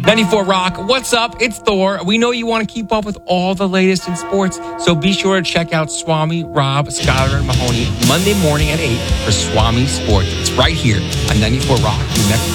94 Rock, what's up? It's Thor. We know you want to keep up with all the latest in sports, so be sure to check out Swami, Rob, Skyler, and Mahoney Monday morning at 8 for Swami Sports. It's right here on 94 Rock, New Mexico.